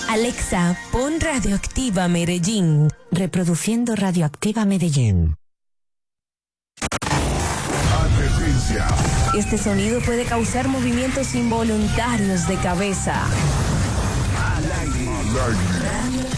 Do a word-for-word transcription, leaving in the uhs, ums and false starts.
Alexa, pon Radioactiva Medellín. Reproduciendo Radioactiva Medellín. Advertencia. Este sonido puede causar movimientos involuntarios de cabeza. Al aire. Al aire.